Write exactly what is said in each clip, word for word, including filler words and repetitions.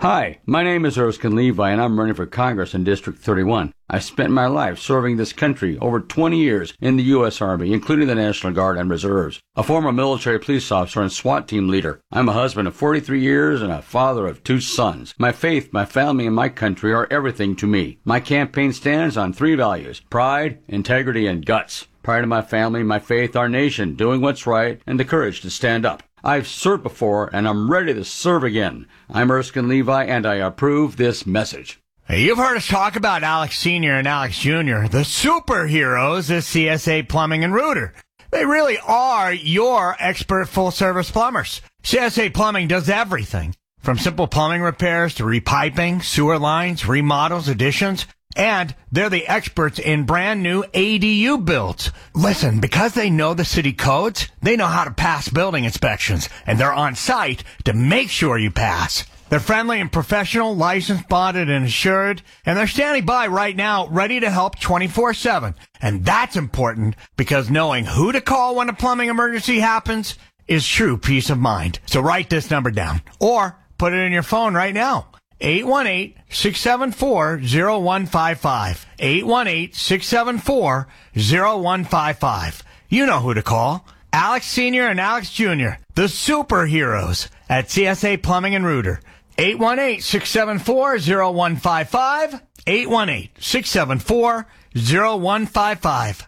Hi, my name is Erskine Levi, and I'm running for Congress in District thirty-one. I spent my life serving this country over twenty years in the U S Army, including the National Guard and Reserves. A former military police officer and SWAT team leader. I'm a husband of forty-three years and a father of two sons. My faith, my family, and my country are everything to me. My campaign stands on three values: pride, integrity, and guts. Pride of my family, my faith, our nation, doing what's right, and the courage to stand up. I've served before, and I'm ready to serve again. I'm Erskine Levi, and I approve this message. Hey, you've heard us talk about Alex Senior and Alex Junior, the superheroes of C S A Plumbing and Rooter. They really are your expert full-service plumbers. C S A Plumbing does everything, from simple plumbing repairs to repiping, sewer lines, remodels, additions. And they're the experts in brand new A D U builds. Listen, because they know the city codes, they know how to pass building inspections, and they're on site to make sure you pass. They're friendly and professional, licensed, bonded, and insured, and they're standing by right now, ready to help twenty-four seven. And that's important because knowing who to call when a plumbing emergency happens is true peace of mind. So write this number down or put it in your phone right now. eight one eight, six seven four, zero one five five. eight one eight, six seven four, zero one five five. You know who to call. Alex Senior and Alex Junior, the superheroes at C S A Plumbing and Rooter. eight one eight, six seven four, zero one five five. eight one eight, six seven four, zero one five five.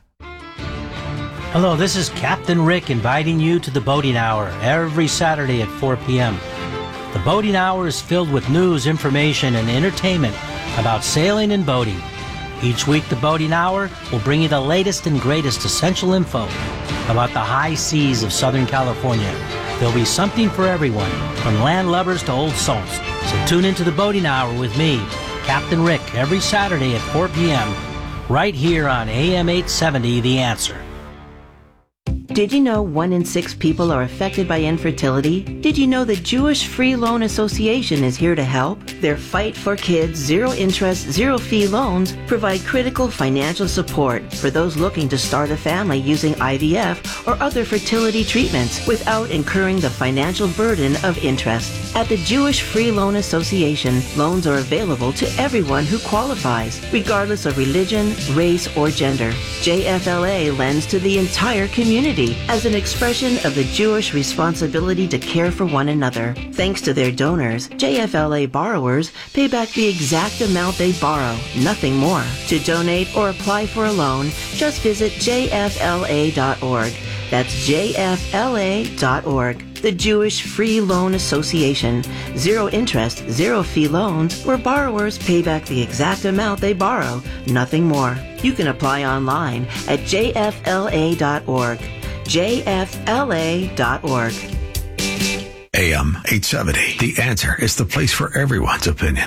Hello, this is Captain Rick inviting you to the Boating Hour every Saturday at four p.m. The Boating Hour is filled with news, information, and entertainment about sailing and boating. Each week, the Boating Hour will bring you the latest and greatest essential info about the high seas of Southern California. There'll be something for everyone, from land lovers to old salts. So tune into the Boating Hour with me, Captain Rick, every Saturday at four p.m. right here on A M eight seventy, The Answer. Did you know one in six people are affected by infertility? Did you know the Jewish Free Loan Association is here to help? Their Fight for Kids zero-interest, zero-fee loans provide critical financial support for those looking to start a family using I V F or other fertility treatments without incurring the financial burden of interest. At the Jewish Free Loan Association, loans are available to everyone who qualifies, regardless of religion, race, or gender. J F L A lends to the entire community as an expression of the Jewish responsibility to care for one another. Thanks to their donors, J F L A borrowers pay back the exact amount they borrow, nothing more. To donate or apply for a loan, just visit J F L A dot org. That's J F L A dot org. The Jewish Free Loan Association. Zero interest, zero fee loans where borrowers pay back the exact amount they borrow, nothing more. You can apply online at J F L A dot org. J F L A dot org. A M eight seventy. The Answer is the place for everyone's opinion.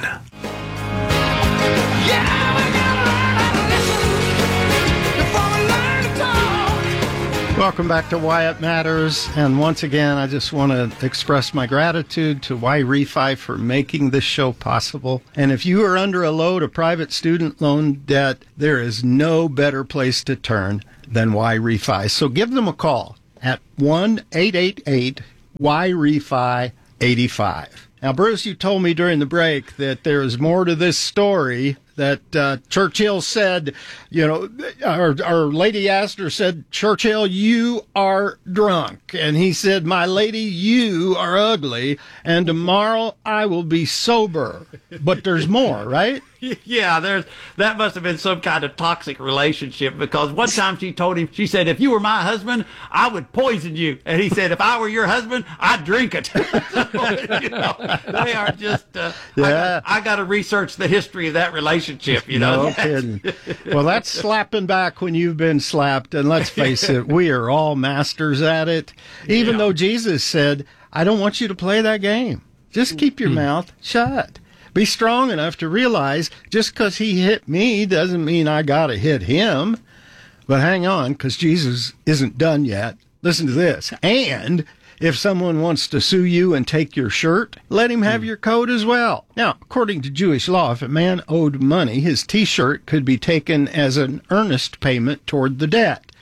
Welcome back to Why It Matters, and once again, I just want to express my gratitude to Y-Refi for making this show possible. And if you are under a load of private student loan debt, there is no better place to turn than Y-Refi. So give them a call at one eight eight eight Y R E F I eighty-five. Now, Bruce, you told me during the break that there is more to this story, that uh, Churchill said, you know, our, our Lady Astor said, Churchill, you are drunk. And he said, my lady, you are ugly. And tomorrow I will be sober. But there's more, right? Yeah, there's that must have been some kind of toxic relationship, because one time she told him, she said, if you were my husband, I would poison you. And he said, if I were your husband, I'd drink it. So, you know, they are just, uh, yeah. I got to research the history of that relationship, you know. No kidding. Well, that's slapping back when you've been slapped. And let's face it, we are all masters at it. Even yeah. though Jesus said, I don't want you to play that game. Just keep your mm-hmm. mouth shut. Be strong enough to realize just because he hit me doesn't mean I got to hit him. But hang on, because Jesus isn't done yet. Listen to this. And if someone wants to sue you and take your shirt, let him have your coat as well. Now, according to Jewish law, if a man owed money, his T-shirt could be taken as an earnest payment toward the debt.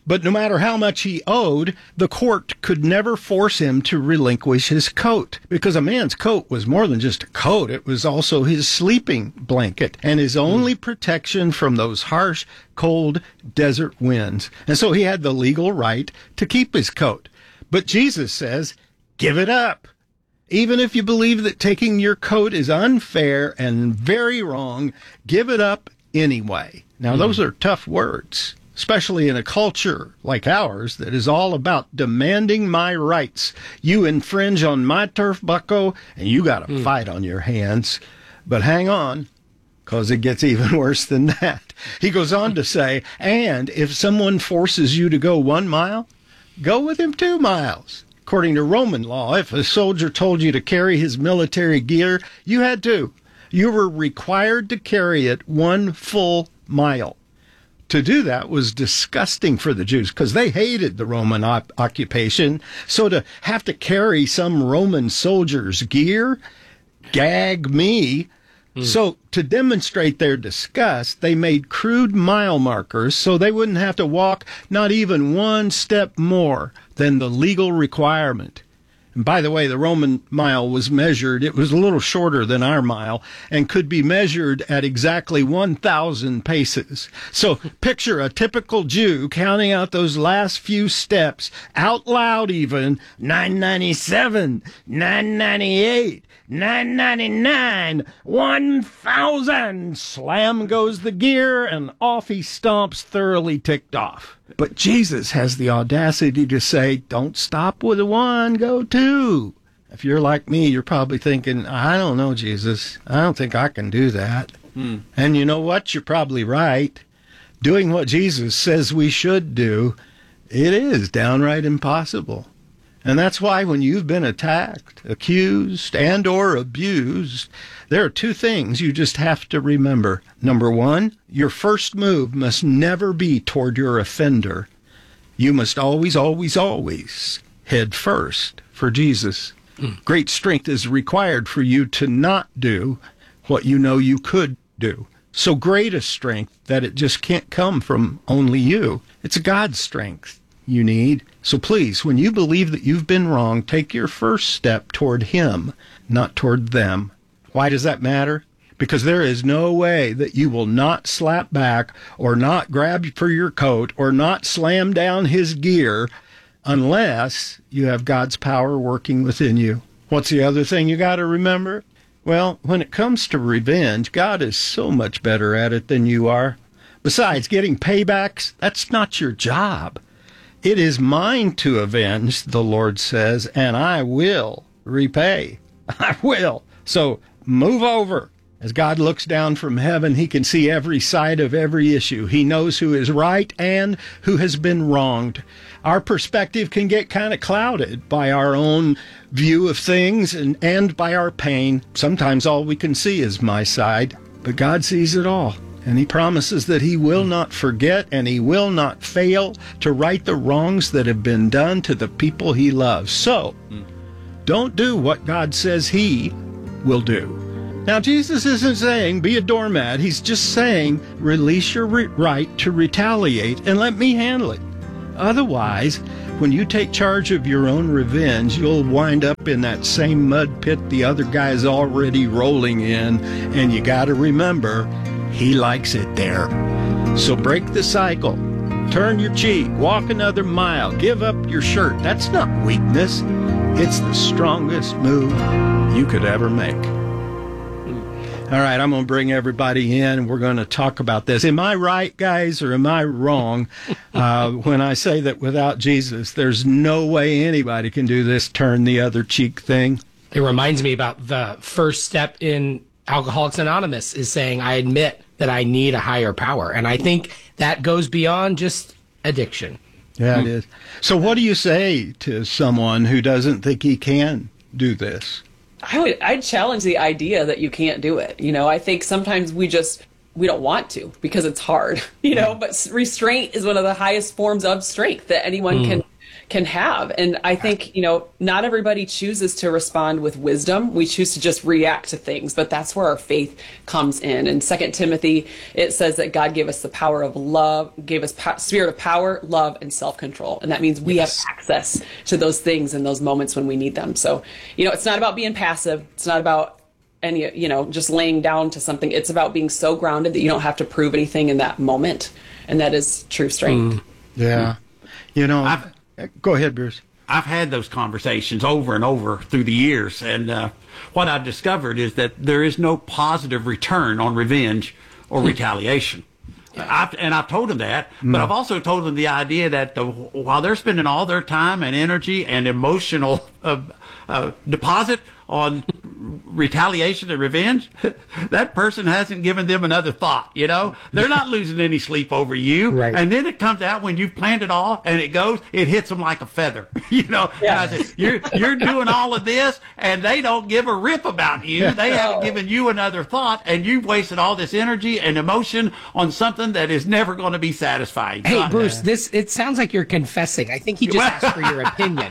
But no matter how much he owed, the court could never force him to relinquish his coat, because a man's coat was more than just a coat. It was also his sleeping blanket and his only protection from those harsh, cold desert winds. And so he had the legal right to keep his coat. But Jesus says, give it up. Even if you believe that taking your coat is unfair and very wrong, give it up anyway. Now, mm. those are tough words, especially in a culture like ours that is all about demanding my rights. You infringe on my turf, bucko, and you got a mm. fight on your hands. But hang on, because it gets even worse than that. He goes on to say, and if someone forces you to go one mile, go with him two miles. According to Roman law, if a soldier told you to carry his military gear, you had to. You were required to carry it one full mile. To do that was disgusting for the Jews because they hated the Roman op- occupation. So to have to carry some Roman soldier's gear, gag me. Mm. So to demonstrate their disgust, they made crude mile markers so they wouldn't have to walk not even one step more than the legal requirement. And by the way, the Roman mile was measured, it was a little shorter than our mile, and could be measured at exactly one thousand paces. So picture a typical Jew counting out those last few steps, out loud even, nine ninety-seven, nine ninety-eight, nine ninety-nine, one thousand. Slam goes the gear, and off he stomps, thoroughly ticked off. But Jesus has the audacity to say, don't stop with a one, go two. If you're like me, you're probably thinking, I don't know, Jesus. I don't think I can do that. Hmm. And you know what? You're probably right. Doing what Jesus says we should do, it is downright impossible. And that's why when you've been attacked, accused, and or abused, there are two things you just have to remember. Number one, your first move must never be toward your offender. You must always, always, always head first for Jesus. Mm. Great strength is required for you to not do what you know you could do. So great a strength that it just can't come from only you. It's God's strength you need. So please, when you believe that you've been wrong, take your first step toward Him, not toward them. Why does that matter? Because there is no way that you will not slap back or not grab for your coat or not slam down his gear unless you have God's power working within you. What's the other thing you got to remember? Well, when it comes to revenge, God is so much better at it than you are. Besides, getting paybacks, that's not your job. It is mine to avenge, the Lord says, and I will repay. I will. So move over. As God looks down from heaven, He can see every side of every issue. He knows who is right and who has been wronged. Our perspective can get kind of clouded by our own view of things and, and by our pain. Sometimes all we can see is my side, but God sees it all. And He promises that He will not forget and He will not fail to right the wrongs that have been done to the people He loves. So, don't do what God says He will do. Now, Jesus isn't saying be a doormat. He's just saying release your re- right to retaliate and let me handle it. Otherwise, when you take charge of your own revenge, you'll wind up in that same mud pit the other guy's already rolling in, and you got to remember, He likes it there. So break the cycle. Turn your cheek. Walk another mile. Give up your shirt. That's not weakness. It's the strongest move you could ever make. All right, I'm going to bring everybody in. We're going to talk about this. Am I right, guys, or am I wrong uh, when I say that without Jesus, there's no way anybody can do this turn the other cheek thing? It reminds me about the first step in Alcoholics Anonymous is saying, I admit that I need a higher power. And I think that goes beyond just addiction. Yeah, it is. So what do you say to someone who doesn't think he can do this? I would I'd challenge the idea that you can't do it. You know, I think sometimes we just we don't want to because it's hard, you know, but restraint is one of the highest forms of strength that anyone mm. can can have. And I think, you know, not everybody chooses to respond with wisdom. We choose to just react to things, but that's where our faith comes in. In Second Timothy, it says that God gave us the power of love, gave us po- spirit of power, love, and self-control. And that means we yes. have access to those things in those moments when we need them. So, you know, it's not about being passive. It's not about any, you know, just laying down to something. It's about being so grounded that you don't have to prove anything in that moment. And that is true strength. Mm. Yeah. You know, I've, go ahead, Bruce. I've had those conversations over and over through the years. And uh, what I've discovered is that there is no positive return on revenge or retaliation. I've, and I've told them that, but mm. I've also told them the idea that the, while they're spending all their time and energy and emotional uh, uh, deposit on retaliation and revenge, that person hasn't given them another thought. You know, they're not losing any sleep over you. Right. And then it comes out when you've planned it all and it goes, it hits them like a feather. You know, yeah. I said, you're, you're doing all of this and they don't give a rip about you. They haven't given you another thought, and you've wasted all this energy and emotion on something that is never going to be satisfying. Hey, God, Bruce, uh, this, it sounds like you're confessing. I think he just asked for your opinion.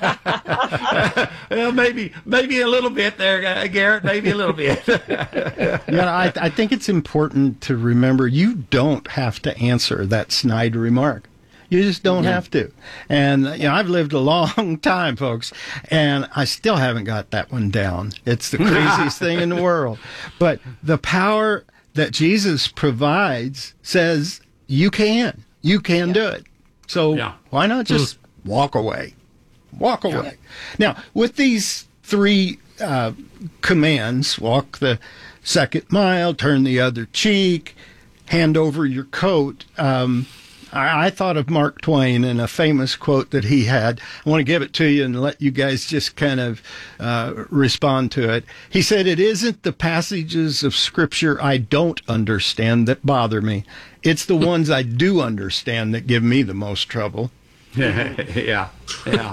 Well, maybe, maybe a little bit there, uh, Garrett, maybe a little bit. Yeah, I, I think it's important to remember you don't have to answer that snide remark. You just don't yeah. have to. And, you know, I've lived a long time, folks, and I still haven't got that one down. It's the craziest thing in the world. But the power that Jesus provides says you can. You can yeah. do it. So yeah. why not just mm. walk away? Walk away. Yeah. Now, with these three uh, commands, walk the second mile, turn the other cheek, hand over your coat, um, I, I thought of Mark Twain and a famous quote that he had. I want to give it to you and let you guys just kind of uh, respond to it. He said, "It isn't the passages of Scripture I don't understand that bother me. It's the ones I do understand that give me the most trouble." yeah, yeah.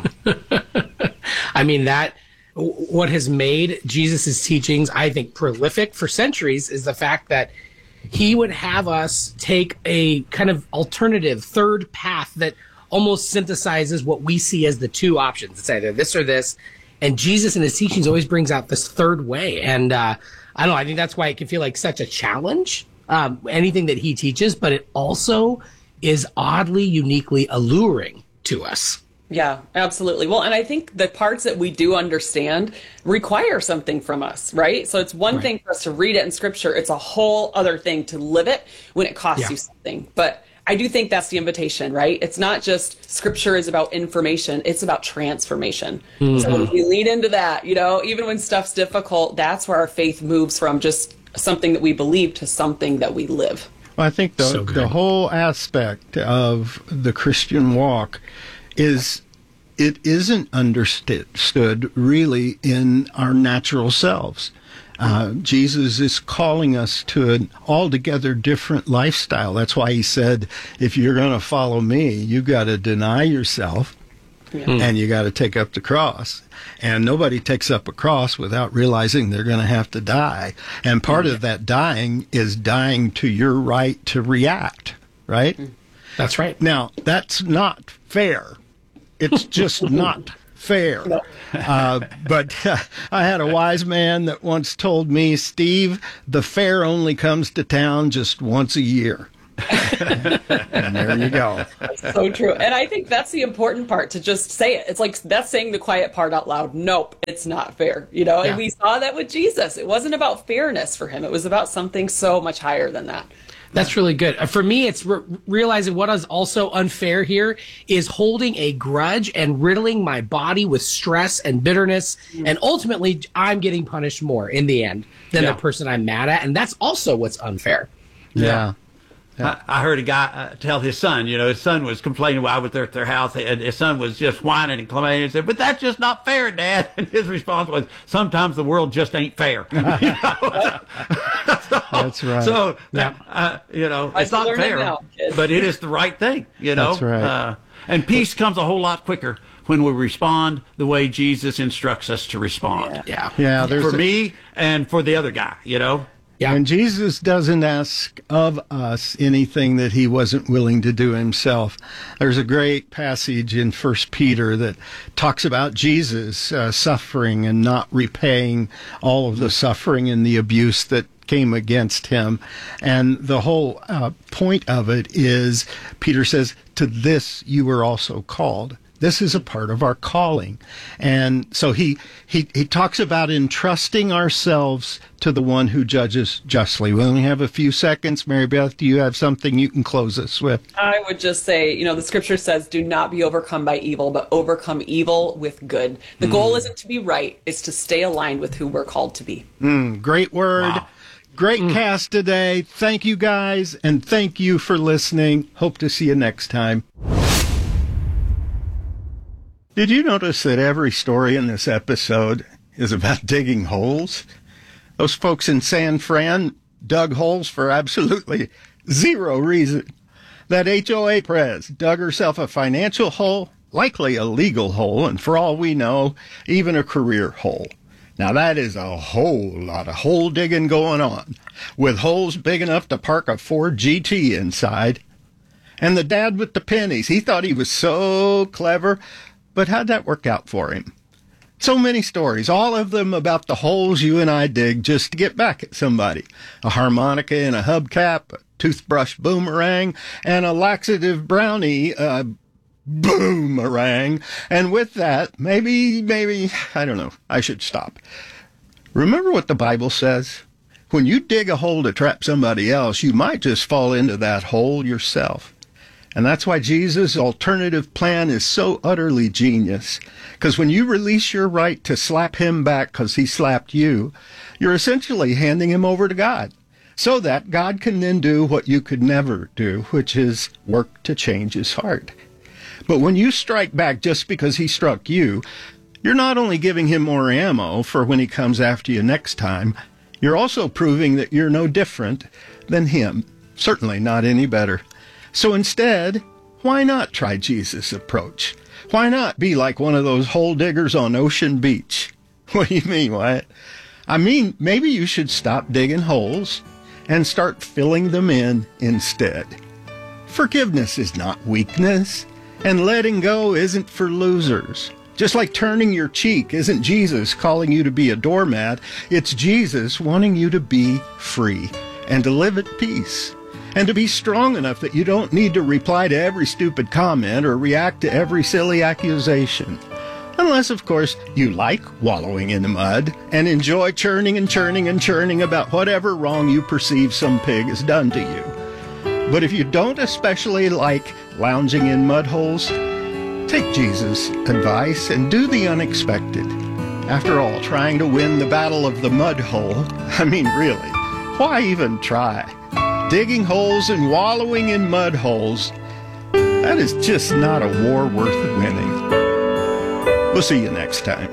I mean, that what has made Jesus' teachings, I think, prolific for centuries is the fact that he would have us take a kind of alternative third path that almost synthesizes what we see as the two options. It's either this or this. And Jesus in his teachings always brings out this third way. And uh, I don't know, I think that's why it can feel like such a challenge, um, anything that he teaches, but it also is oddly, uniquely alluring to us. Yeah, absolutely. Well, and I think the parts that we do understand require something from us, right? So it's one right. thing for us to read it in Scripture. It's a whole other thing to live it when it costs yeah. you something. But I do think that's the invitation, right? It's not just Scripture is about information. It's about transformation. Mm-hmm. So when we lean into that, you know, even when stuff's difficult, that's where our faith moves from just something that we believe to something that we live. Well, I think the, so the whole aspect of the Christian walk is it isn't understood really in our natural selves. Uh, Jesus is calling us to an altogether different lifestyle. That's why he said, if you're going to follow me, you've got to deny yourself yeah. and you got to take up the cross. And nobody takes up a cross without realizing they're going to have to die. And part yeah. of that dying is dying to your right to react, right? That's right. Now, that's not fair. It's just not fair. No. Uh, but uh, I had a wise man that once told me, Steve, the fair only comes to town just once a year. And there you go. That's so true. And I think that's the important part, to just say it. It's like that's saying the quiet part out loud. Nope, it's not fair. You know, yeah. and we saw that with Jesus. It wasn't about fairness for him. It was about something so much higher than that. That's really good. For me, it's re- realizing what is also unfair here is holding a grudge and riddling my body with stress and bitterness. Mm. And ultimately, I'm getting punished more in the end than yeah. the person I'm mad at. And that's also what's unfair. Yeah. yeah. I, I heard a guy uh, tell his son, you know, his son was complaining while I was there at their house, and his son was just whining and complaining and said, "But that's just not fair, Dad." And his response was, "Sometimes the world just ain't fair." You know? so, that's right. So, yeah. uh, you know, it's not fair, now, but it is the right thing, you know. That's right. Uh, and peace comes a whole lot quicker when we respond the way Jesus instructs us to respond. Yeah. Yeah. For a- me and for the other guy, you know. Yeah. And Jesus doesn't ask of us anything that he wasn't willing to do himself. There's a great passage in First Peter that talks about Jesus uh, suffering and not repaying all of the suffering and the abuse that came against him. And the whole uh, point of it is, Peter says, to this you were also called. This is a part of our calling. And so he, he, he talks about entrusting ourselves to the one who judges justly. We only have a few seconds. Mary Beth, do you have something you can close us with? I would just say, you know, the scripture says, do not be overcome by evil, but overcome evil with good. The mm. goal isn't to be right. It's to stay aligned with who we're called to be. Mm, great word. Wow. Great mm. cast today. Thank you, guys. And thank you for listening. Hope to see you next time. Did you notice that every story in this episode is about digging holes? Those folks in San Fran dug holes for absolutely zero reason. That H O A pres dug herself a financial hole, likely a legal hole, and for all we know, even a career hole. Now that is a whole lot of hole digging going on, with holes big enough to park a Ford G T inside. And the dad with the pennies, he thought he was so clever. But how'd that work out for him? So many stories, all of them about the holes you and I dig just to get back at somebody. A harmonica in a hubcap, a toothbrush boomerang, and a laxative brownie uh, boomerang. And with that, maybe, maybe, I don't know, I should stop. Remember what the Bible says? When you dig a hole to trap somebody else, you might just fall into that hole yourself. And that's why Jesus' alternative plan is so utterly genius. Because when you release your right to slap him back because he slapped you, you're essentially handing him over to God, so that God can then do what you could never do, which is work to change his heart. But when you strike back just because he struck you, you're not only giving him more ammo for when he comes after you next time, you're also proving that you're no different than him, certainly not any better. So instead, why not try Jesus' approach? Why not be like one of those hole diggers on Ocean Beach? What do you mean, Wyatt? I mean, maybe you should stop digging holes and start filling them in instead. Forgiveness is not weakness, and letting go isn't for losers. Just like turning your cheek isn't Jesus calling you to be a doormat, it's Jesus wanting you to be free and to live at peace. And to be strong enough that you don't need to reply to every stupid comment or react to every silly accusation. Unless, of course, you like wallowing in the mud and enjoy churning and churning and churning about whatever wrong you perceive some pig has done to you. But if you don't especially like lounging in mud holes, take Jesus' advice and do the unexpected. After all, trying to win the battle of the mud hole, I mean, really, why even try? Digging holes and wallowing in mud holes, that is just not a war worth winning. We'll see you next time.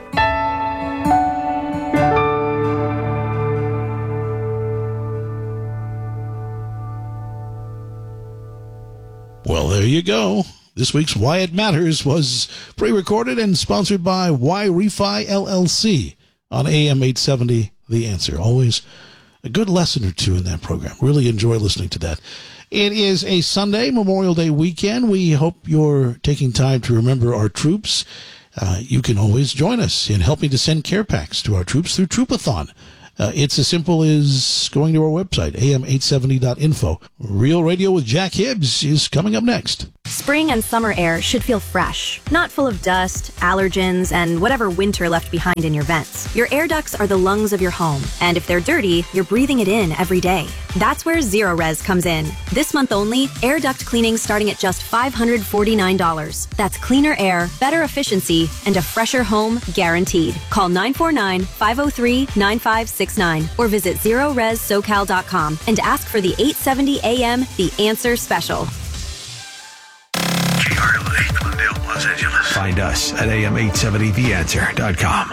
Well, there you go. This week's Why It Matters was pre-recorded and sponsored by Y-Refi L L C on A M eight seventy, The Answer. Always a good lesson or two in that program. Really enjoy listening to that. It is a Sunday, Memorial Day weekend. We hope you're taking time to remember our troops. Uh, you can always join us in helping to send care packs to our troops through Troopathon. Uh, it's as simple as going to our website, A M eight seventy dot info. Real Radio with Jack Hibbs is coming up next. Spring and summer air should feel fresh, not full of dust, allergens, and whatever winter left behind in your vents. Your air ducts are the lungs of your home, and if they're dirty, you're breathing it in every day. That's where Zerorez comes in. This month only, air duct cleaning starting at just five hundred forty-nine dollars. That's cleaner air, better efficiency, and a fresher home guaranteed. Call nine four nine, five oh three, nine five six nine or visit zerorez socal dot com and ask for the eight seventy A M The Answer Special. G R L A, Glendale, Los Angeles. Find us at A M eight seventy the answer dot com.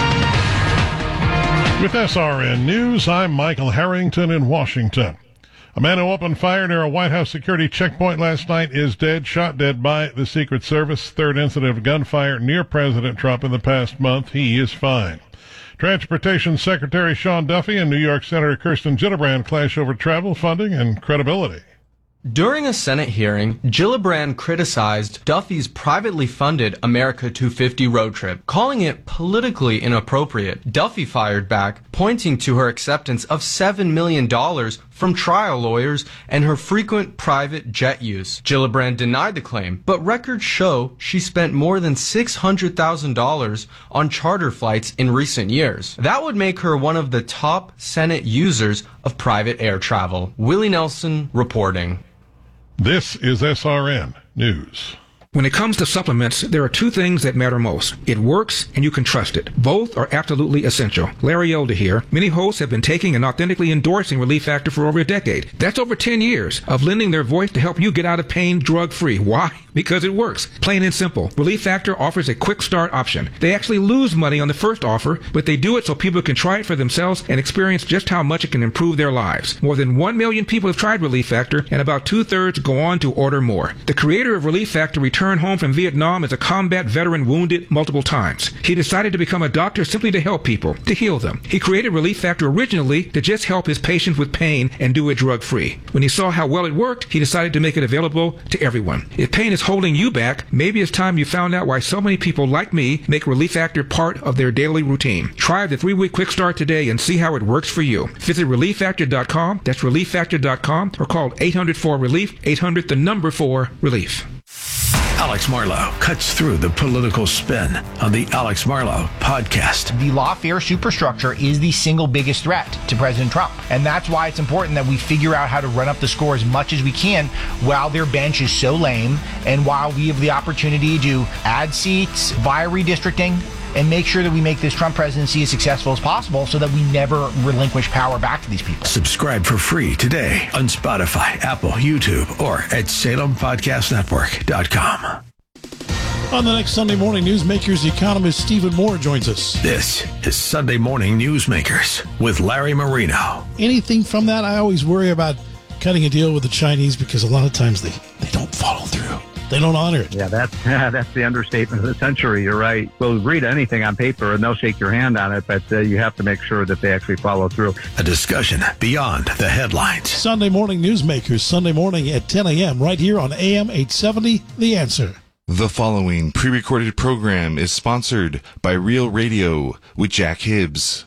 With S R N News, I'm Michael Harrington in Washington. A man who opened fire near a White House security checkpoint last night is dead, shot dead by the Secret Service. Third incident of gunfire near President Trump in the past month. He is fine. Transportation Secretary Sean Duffy and New York Senator Kirsten Gillibrand clash over travel funding and credibility. During a Senate hearing, Gillibrand criticized Duffy's privately funded America two fifty road trip, calling it politically inappropriate. Duffy fired back, pointing to her acceptance of seven million dollars from trial lawyers and her frequent private jet use. Gillibrand denied the claim, but records show she spent more than six hundred thousand dollars on charter flights in recent years. That would make her one of the top Senate users of private air travel. Willie Nelson reporting. This is S R N News. When it comes to supplements, there are two things that matter most. It works and you can trust it. Both are absolutely essential. Larry Elder here. Many hosts have been taking and authentically endorsing Relief Factor for over a decade. That's over ten years of lending their voice to help you get out of pain drug-free. Why? Because it works. Plain and simple. Relief Factor offers a quick start option. They actually lose money on the first offer, but they do it so people can try it for themselves and experience just how much it can improve their lives. More than one million people have tried Relief Factor, and about two-thirds go on to order more. The creator of Relief Factor returned home from Vietnam as a combat veteran wounded multiple times. He decided to become a doctor simply to help people, to heal them. He created Relief Factor originally to just help his patients with pain and do it drug-free. When he saw how well it worked, he decided to make it available to everyone. If pain is holding you back, maybe it's time you found out why so many people like me make Relief Factor part of their daily routine. Try the three-week quick start today and see how it works for you. Visit relief factor dot com, that's relief factor dot com, or call eight hundred four relief, eight hundred the number four relief. Alex Marlow cuts through the political spin on the Alex Marlow podcast. The lawfare superstructure is the single biggest threat to President Trump. And that's why it's important that we figure out how to run up the score as much as we can while their bench is so lame and while we have the opportunity to add seats via redistricting and make sure that we make this Trump presidency as successful as possible so that we never relinquish power back to these people. Subscribe for free today on Spotify, Apple, YouTube, or at Salem Podcast Network dot com. On the next Sunday Morning Newsmakers, economist Stephen Moore joins us. This is Sunday Morning Newsmakers with Larry Marino. Anything from that, I always worry about cutting a deal with the Chinese because a lot of times they, they don't follow through. They don't honor it. Yeah, that's that's the understatement of the century. You're right. We'll read anything on paper and they'll shake your hand on it, but uh, you have to make sure that they actually follow through. A discussion beyond the headlines. Sunday Morning Newsmakers, Sunday morning at ten a.m. right here on A M eight seventy, The Answer. The following pre-recorded program is sponsored by Real Radio with Jack Hibbs.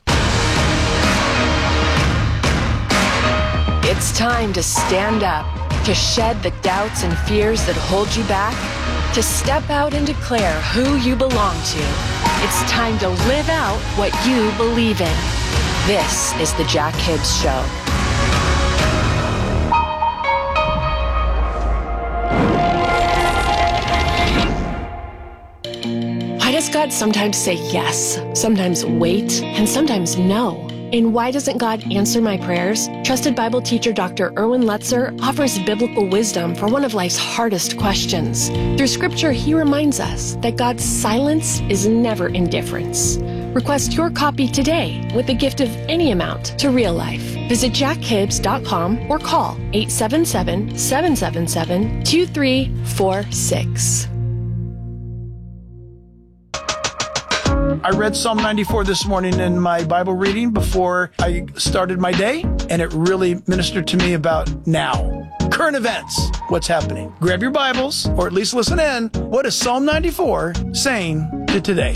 It's time to stand up, to shed the doubts and fears that hold you back, to step out and declare who you belong to. It's time to live out what you believe in. This is the Jack Hibbs Show. Why does God sometimes say yes, sometimes wait, and sometimes no? And why doesn't God answer my prayers? Trusted Bible teacher Doctor Erwin Lutzer offers biblical wisdom for one of life's hardest questions. Through scripture, he reminds us that God's silence is never indifference. Request your copy today with a gift of any amount to Real Life. Visit jack hibbs dot com or call eight seven seven, seven seven seven, two three four six. I read Psalm ninety-four this morning in my Bible reading before I started my day, and it really ministered to me about now. Current events, what's happening. Grab your Bibles, or at least listen in. What is Psalm ninety-four saying to today?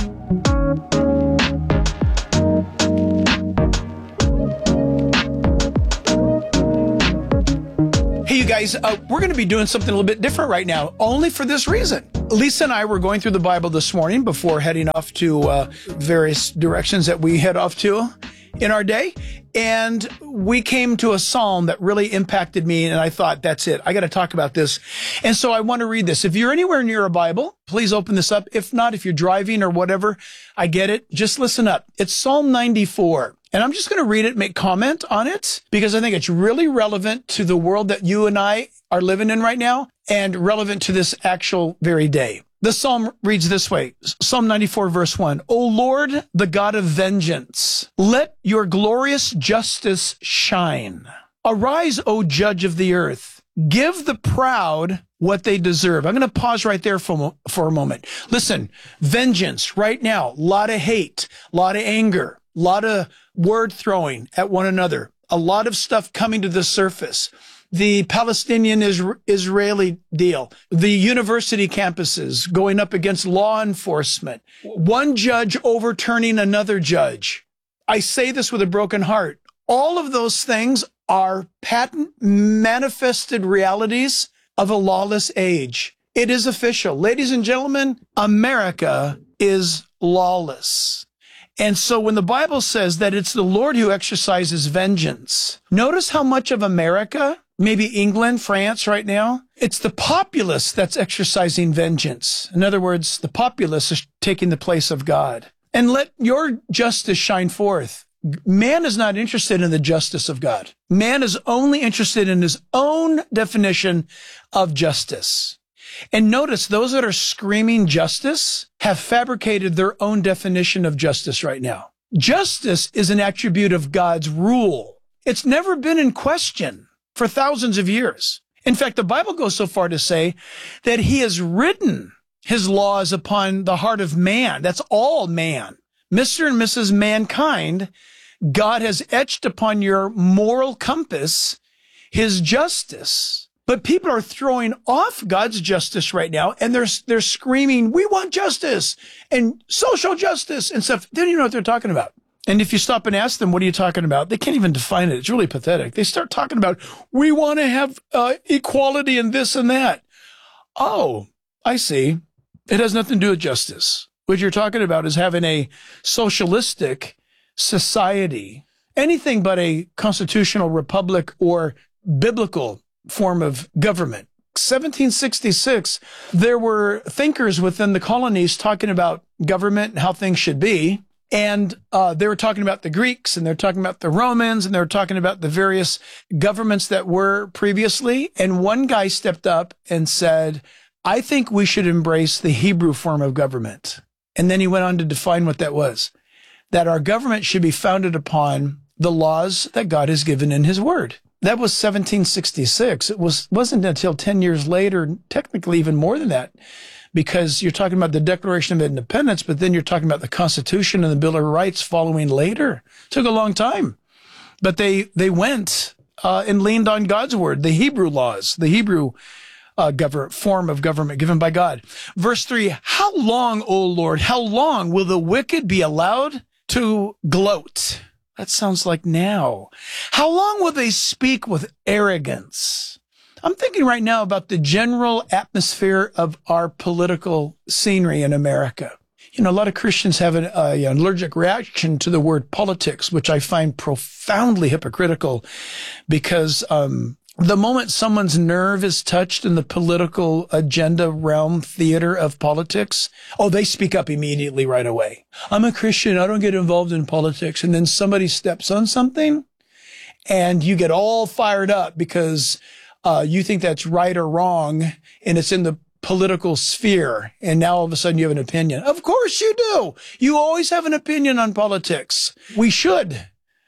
Hey, you guys, uh, we're going to be doing something a little bit different right now, only for this reason. Lisa and I were going through the Bible this morning before heading off to uh, various directions that we head off to in our day. And we came to a psalm that really impacted me. And I thought, that's it. I got to talk about this. And so I want to read this. If you're anywhere near a Bible, please open this up. If not, if you're driving or whatever, I get it. Just listen up. It's Psalm ninety-four. And I'm just going to read it, make comment on it, because I think it's really relevant to the world that you and I are living in right now and relevant to this actual very day. The psalm reads this way, Psalm ninety-four, verse one. O Lord, the God of vengeance, let your glorious justice shine. Arise, O judge of the earth. Give the proud what they deserve. I'm going to pause right there for, for a moment. Listen, vengeance right now, a lot of hate, a lot of anger, a lot of word throwing at one another, a lot of stuff coming to the surface. The Palestinian-Israeli deal, the university campuses going up against law enforcement, one judge overturning another judge. I say this with a broken heart. All of those things are patent manifested realities of a lawless age. It is official. Ladies and gentlemen, America is lawless. And so when the Bible says that it's the Lord who exercises vengeance, notice how much of America, maybe England, France right now, it's the populace that's exercising vengeance. In other words, the populace is taking the place of God. And let your justice shine forth. Man is not interested in the justice of God. Man is only interested in his own definition of justice. And notice those that are screaming justice have fabricated their own definition of justice right now. Justice is an attribute of God's rule. It's never been in question for thousands of years. In fact, the Bible goes so far to say that he has written his laws upon the heart of man. That's all man. Mister and Missus Mankind, God has etched upon your moral compass his justice. But people are throwing off God's justice right now, and they're they're screaming, we want justice and social justice and stuff. They don't even know what they're talking about. And if you stop and ask them, what are you talking about? They can't even define it. It's really pathetic. They start talking about, we want to have uh, equality and this and that. Oh, I see. It has nothing to do with justice. What you're talking about is having a socialistic society, anything but a constitutional republic or biblical form of government. seventeen sixty-six, there were thinkers within the colonies talking about government and how things should be. And uh, they were talking about the Greeks, and they're talking about the Romans, and they were talking about the various governments that were previously. And one guy stepped up and said, I think we should embrace the Hebrew form of government. And then he went on to define what that was, that our government should be founded upon the laws that God has given in his word. That was seventeen sixty-six. It was, wasn't until ten years later, technically even more than that, because you're talking about the Declaration of Independence, but then you're talking about the Constitution and the Bill of Rights following later. It took a long time. But they, they went uh, and leaned on God's word, the Hebrew laws, the Hebrew uh, government, form of government given by God. Verse three, how long, O Lord, how long will the wicked be allowed to gloat? That sounds like now. How long will they speak with arrogance? I'm thinking right now about the general atmosphere of our political scenery in America. You know, a lot of Christians have an, uh, an allergic reaction to the word politics, which I find profoundly hypocritical, because um, the moment someone's nerve is touched in the political agenda realm theater of politics, oh, they speak up immediately right away. I'm a Christian. I don't get involved in politics. And then somebody steps on something and you get all fired up because uh, you think that's right or wrong, and it's in the political sphere. And now all of a sudden you have an opinion. Of course you do. You always have an opinion on politics. We should,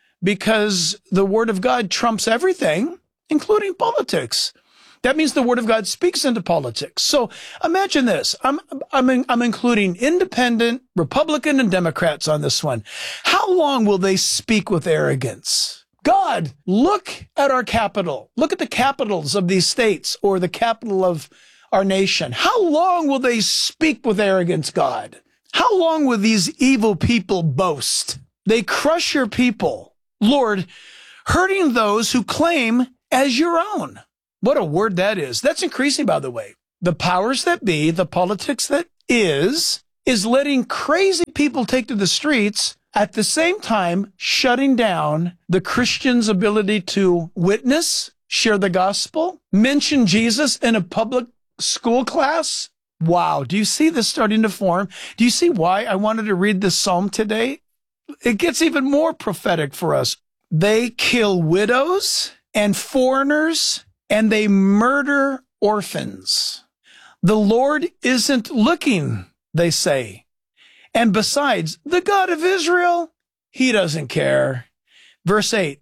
because the word of God trumps everything, including politics. That means the word of God speaks into politics. So imagine this. I'm, I'm, in, I'm including independent, Republican, and Democrats on this one. How long will they speak with arrogance? God, look at our capital. Look at the capitals of these states, or the capital of our nation. How long will they speak with arrogance, God? How long will these evil people boast? They crush your people, Lord, hurting those who claim as your own. What a word that is. That's increasing, by the way. The powers that be, the politics that is, is letting crazy people take to the streets, at the same time shutting down the Christian's ability to witness, share the gospel, mention Jesus in a public school class. Wow. Do you see this starting to form? Do you see why I wanted to read this psalm today? It gets even more prophetic for us. They kill widows and foreigners, and they murder orphans. The Lord isn't looking, they say. And besides, the God of Israel, he doesn't care. Verse eight,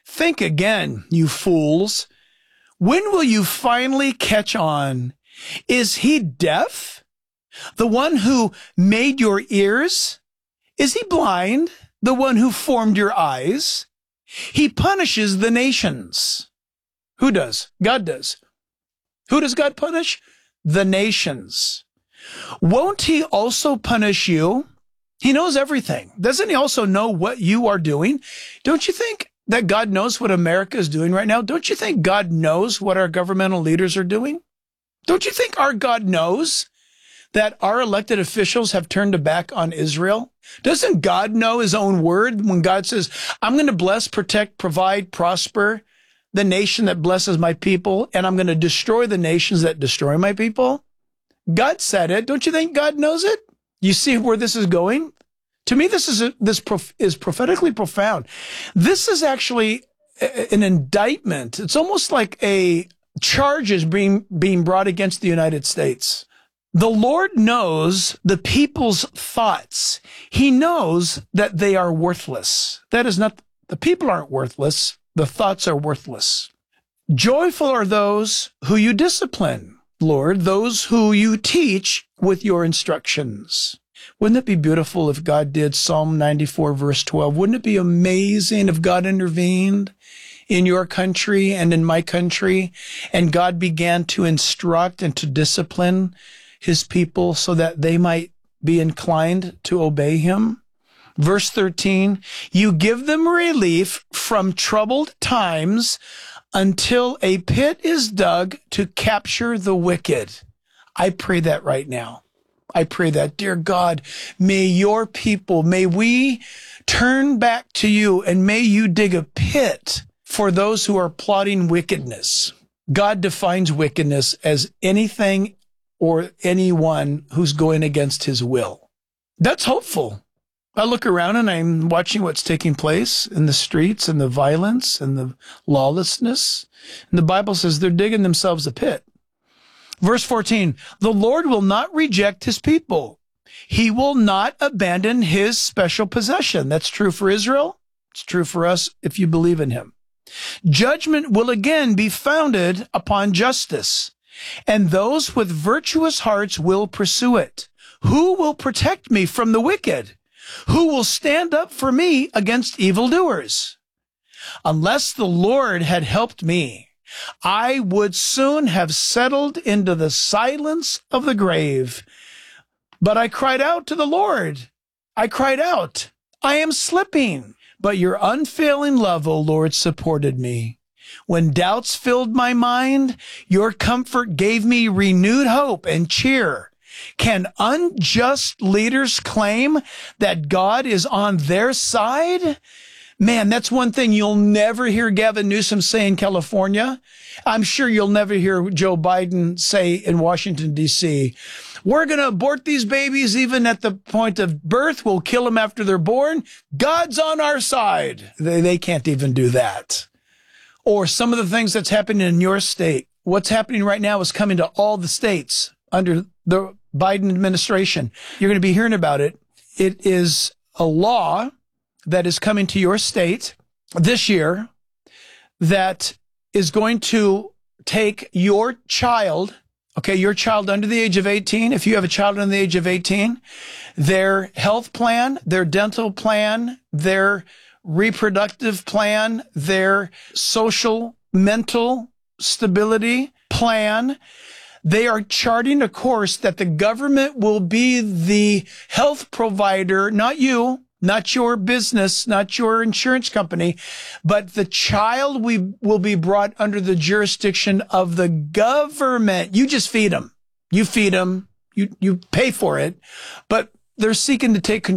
Think again, you fools. When will you finally catch on? Is he deaf? The one who made your ears? Is he blind? The one who formed your eyes? He punishes the nations. Who does? God does. Who does God punish? The nations. Won't he also punish you? He knows everything. Doesn't he also know what you are doing? Don't you think that God knows what America is doing right now? Don't you think God knows what our governmental leaders are doing? Don't you think our God knows that our elected officials have turned a back on Israel? Doesn't God know his own word when God says, I'm going to bless, protect, provide, prosper the nation that blesses my people, and I'm going to destroy the nations that destroy my people? God said it. Don't you think God knows it? You see where this is going? To me, this is a, this prof, is prophetically profound. This is actually a, an indictment. It's almost like a charges being being brought against the United States. The Lord knows the people's thoughts. He knows that they are worthless. That is not, the people aren't worthless. The thoughts are worthless. Joyful are those who you discipline, Lord, those who you teach with your instructions. Wouldn't it be beautiful if God did Psalm ninety-four, verse twelve? Wouldn't it be amazing if God intervened in your country and in my country, and God began to instruct and to discipline his people so that they might be inclined to obey him? Verse thirteen, you give them relief from troubled times until a pit is dug to capture the wicked. I pray that right now. I pray that, dear God, may your people, may we turn back to you, and may you dig a pit for those who are plotting wickedness. God defines wickedness as anything or anyone who's going against his will. That's hopeful. I look around and I'm watching what's taking place in the streets and the violence and the lawlessness. And the Bible says they're digging themselves a pit. Verse fourteen, the Lord will not reject his people. He will not abandon his special possession. That's true for Israel. It's true for us if you believe in him. Judgment will again be founded upon justice, and those with virtuous hearts will pursue it. Who will protect me from the wicked? Who will stand up for me against evildoers? Unless the Lord had helped me, I would soon have settled into the silence of the grave. But I cried out to the Lord. I cried out, I am slipping. But your unfailing love, O Lord, supported me. When doubts filled my mind, your comfort gave me renewed hope and cheer. Can unjust leaders claim that God is on their side? Man, that's one thing you'll never hear Gavin Newsom say in California. I'm sure you'll never hear Joe Biden say in Washington, D C, we're going to abort these babies even at the point of birth. We'll kill them after they're born. God's on our side. They, they can't even do that. Or some of the things that's happening in your state. What's happening right now is coming to all the states under the Biden administration. You're going to be hearing about it. It is a law that is coming to your state this year that is going to take your child, okay, your child under the age of eighteen, if you have a child under the age of eighteen, their health plan, their dental plan, their reproductive plan, their social, mental stability plan, they are charting a course that the government will be the health provider, not you, not your business, not your insurance company, but the child we will be brought under the jurisdiction of the government. You just feed them. You feed them. You, you pay for it, but they're seeking to take control.